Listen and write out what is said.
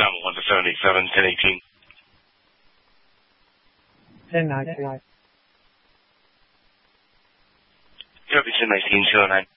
Travel 1 to 787, 1018. 1019. Copy 1019, 209.